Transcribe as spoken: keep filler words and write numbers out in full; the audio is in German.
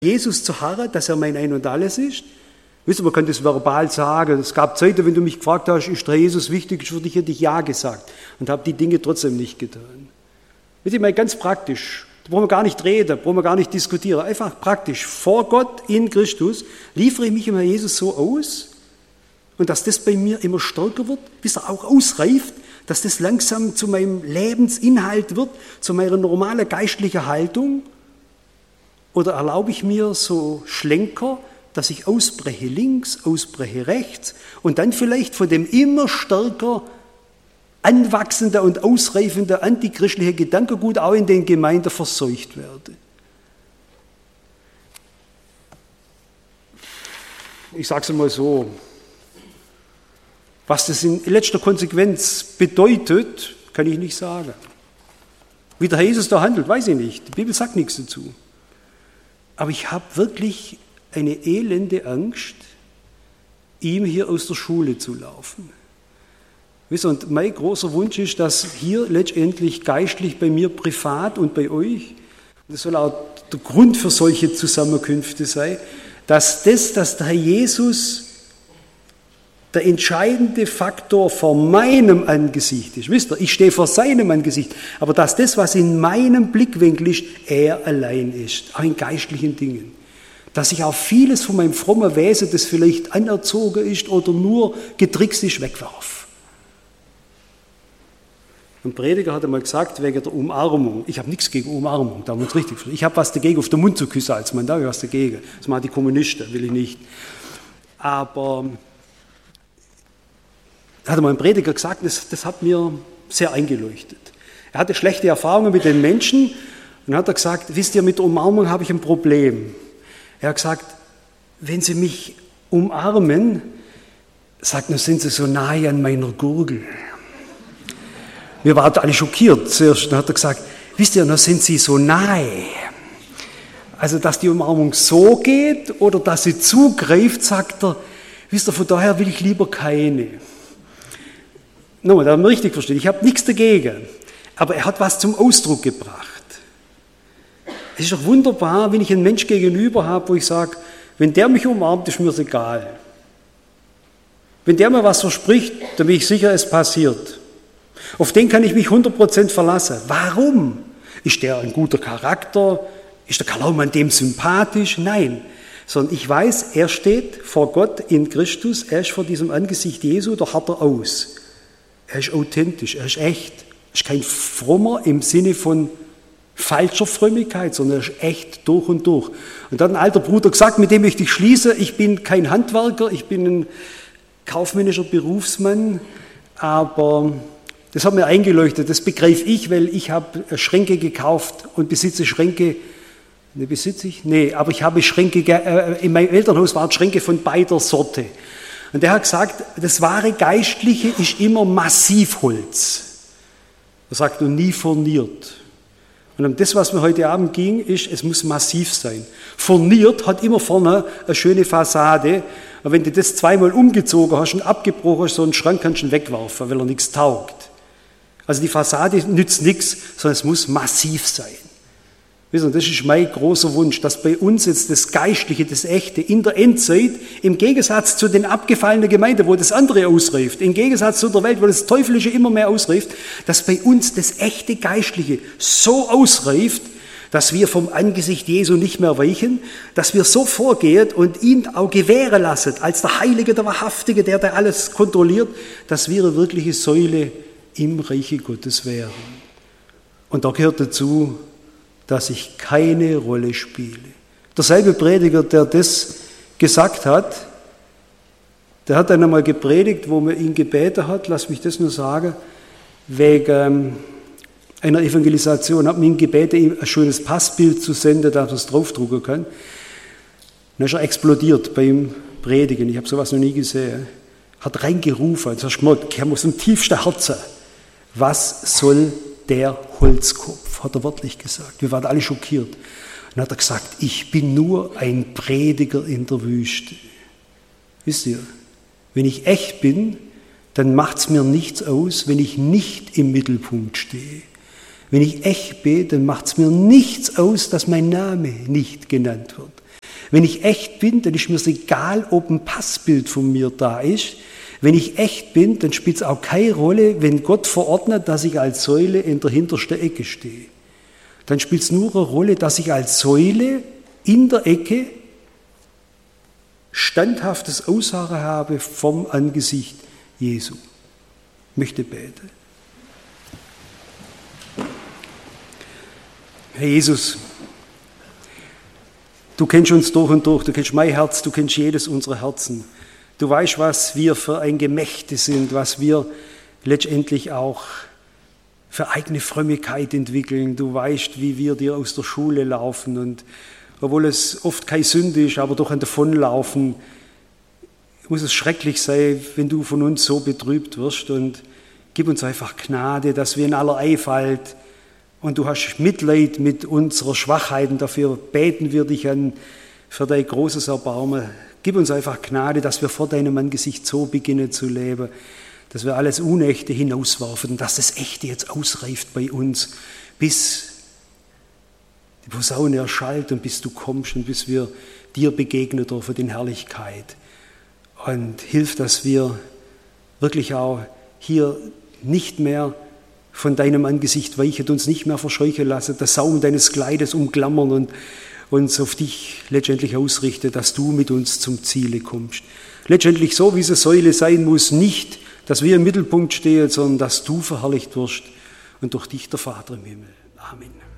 Jesus zu harren, dass er mein Ein und Alles ist. Wisst ihr, man kann das verbal sagen. Es gab Zeiten, wenn du mich gefragt hast, ist der Jesus wichtig, für dich hätte ich Ja gesagt und habe die Dinge trotzdem nicht getan. Wisst ihr, mal ganz praktisch. Da brauchen wir gar nicht reden, da brauchen wir gar nicht diskutieren. Einfach praktisch. Vor Gott in Christus liefere ich mich immer Jesus so aus und dass das bei mir immer stärker wird, bis er auch ausreift, dass das langsam zu meinem Lebensinhalt wird, zu meiner normalen geistlichen Haltung. Oder erlaube ich mir so Schlenker, dass ich ausbreche links, ausbreche rechts und dann vielleicht von dem immer stärker anwachsende und ausreifende antichristliche Gedankengut auch in den Gemeinden verseucht werde. Ich sage es mal so, was das in letzter Konsequenz bedeutet, kann ich nicht sagen. Wie der Herr Jesus da handelt, weiß ich nicht. Die Bibel sagt nichts dazu. Aber ich habe wirklich eine elende Angst, ihm hier aus der Schule zu laufen. Und mein großer Wunsch ist, dass hier letztendlich geistlich bei mir privat und bei euch, das soll auch der Grund für solche Zusammenkünfte sein, dass das, dass der Herr Jesus der entscheidende Faktor vor meinem Angesicht ist. Wisst ihr, ich stehe vor seinem Angesicht, aber dass das, was in meinem Blickwinkel ist, er allein ist, auch in geistlichen Dingen. Dass ich auch vieles von meinem frommen Wesen, das vielleicht anerzogen ist oder nur getrickst ist, wegwerfe. Ein Prediger hat einmal gesagt, wegen der Umarmung, ich habe nichts gegen Umarmung, da haben wir uns richtig verstanden. Ich habe was dagegen, auf den Mund zu küssen als Mann, da habe ich was dagegen. Das machen die Kommunisten, will ich nicht. Aber hat einmal ein Prediger gesagt, das, das hat mir sehr eingeleuchtet. Er hatte schlechte Erfahrungen mit den Menschen und hat er gesagt, wisst ihr, mit der Umarmung habe ich ein Problem. Er hat gesagt, wenn Sie mich umarmen, sagt, dann sind Sie so nahe an meiner Gurgel. Wir waren alle schockiert zuerst. Dann hat er gesagt, wisst ihr, dann sind Sie so nahe. Also, dass die Umarmung so geht oder dass sie zugreift, sagt er, wisst ihr, von daher will ich lieber keine. Nochmal, da haben wir richtig verstehen. Ich habe nichts dagegen. Aber er hat was zum Ausdruck gebracht. Es ist doch wunderbar, wenn ich einen Mensch gegenüber habe, wo ich sage, wenn der mich umarmt, ist mir das egal. Wenn der mir was verspricht, dann bin ich sicher, es passiert. Auf den kann ich mich hundert Prozent verlassen. Warum? Ist der ein guter Charakter? Ist der Karl Laumann dem sympathisch? Nein. Sondern ich weiß, er steht vor Gott in Christus, er ist vor diesem Angesicht Jesu, da hat er aus. Er ist authentisch, er ist echt. Er ist kein Frommer im Sinne von falscher Frömmigkeit, sondern er ist echt durch und durch. Und dann hat ein alter Bruder gesagt, mit dem möchte ich schließen, ich bin kein Handwerker, ich bin ein kaufmännischer Berufsmann, aber das hat mir eingeleuchtet, das begreife ich, weil ich habe Schränke gekauft und besitze Schränke, ne, besitze ich? Nee, aber ich habe Schränke, äh, in meinem Elternhaus waren Schränke von beider Sorte. Und er hat gesagt, das wahre Geistliche ist immer Massivholz. Er sagt, und nie furniert. Und um das, was mir heute Abend ging, ist, es muss massiv sein. Furniert hat immer vorne eine schöne Fassade. Und wenn du das zweimal umgezogen hast und abgebrochen hast, so einen Schrank kannst du ihn wegwerfen, weil er nichts taugt. Also die Fassade nützt nichts, sondern es muss massiv sein. Wissen Sie, das ist mein großer Wunsch, dass bei uns jetzt das Geistliche, das Echte in der Endzeit, im Gegensatz zu den abgefallenen Gemeinden, wo das andere ausreift, im Gegensatz zu der Welt, wo das Teuflische immer mehr ausreift, dass bei uns das echte Geistliche so ausreift, dass wir vom Angesicht Jesu nicht mehr weichen, dass wir so vorgehen und ihn auch gewähren lassen, als der Heilige, der Wahrhaftige, der da alles kontrolliert, dass wir eine wirkliche Säule im Reiche Gottes wären. Und da gehört dazu, dass ich keine Rolle spiele. Derselbe Prediger, der das gesagt hat, der hat dann einmal gepredigt, wo man ihn gebeten hat, lass mich das nur sagen, wegen einer Evangelisation, hat man ihn gebeten, ihm ein schönes Passbild zu senden, dass man es draufdrucken kann. Dann ist er explodiert beim Predigen, ich habe sowas noch nie gesehen. Hat reingerufen, das hast du gemerkt, er muss im tiefsten Herzen, was soll der Holzkopf, hat er wörtlich gesagt. Wir waren alle schockiert. Und dann hat er gesagt, ich bin nur ein Prediger in der Wüste. Wisst ihr, wenn ich echt bin, dann macht es mir nichts aus, wenn ich nicht im Mittelpunkt stehe. Wenn ich echt bin, dann macht es mir nichts aus, dass mein Name nicht genannt wird. Wenn ich echt bin, dann ist mir egal, ob ein Passbild von mir da ist. Wenn ich echt bin, dann spielt es auch keine Rolle, wenn Gott verordnet, dass ich als Säule in der hintersten Ecke stehe. Dann spielt es nur eine Rolle, dass ich als Säule in der Ecke standhaftes Ausharren habe vom Angesicht Jesu. Ich möchte beten. Herr Jesus, du kennst uns durch und durch, du kennst mein Herz, du kennst jedes unserer Herzen. Du weißt, was wir für ein Gemächte sind, was wir letztendlich auch für eigene Frömmigkeit entwickeln. Du weißt, wie wir dir aus der Schule laufen und obwohl es oft keine Sünde ist, aber durch ein Davonlaufen muss es schrecklich sein, wenn du von uns so betrübt wirst, und gib uns einfach Gnade, dass wir in aller Einfalt, und du hast Mitleid mit unserer Schwachheiten, dafür beten wir dich an für dein großes Erbarmen. Gib uns einfach Gnade, dass wir vor deinem Angesicht so beginnen zu leben, dass wir alles Unechte hinauswerfen, dass das Echte jetzt ausreift bei uns, bis die Posaune erschallt und bis du kommst und bis wir dir begegnen dürfen in Herrlichkeit. Und hilf, dass wir wirklich auch hier nicht mehr von deinem Angesicht weichen, uns nicht mehr verscheuchen lassen, das Saum deines Kleides umklammern und uns auf dich letztendlich ausrichten, dass du mit uns zum Ziele kommst. Letztendlich so, wie es eine Säule sein muss, nicht, dass wir im Mittelpunkt stehen, sondern dass du verherrlicht wirst und durch dich der Vater im Himmel. Amen.